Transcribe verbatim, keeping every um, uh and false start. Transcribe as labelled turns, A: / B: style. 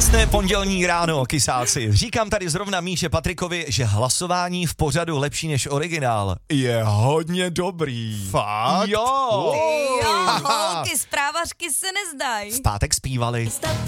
A: Krásné pondělní ráno, kysáci. Říkám tady zrovna Míše Patrikovi, že hlasování v pořadu Lepší než originál je hodně dobrý.
B: Fakt?
A: Jo.
C: Jo, holky, zprávařky se nezdají.
A: V pátek zpívali.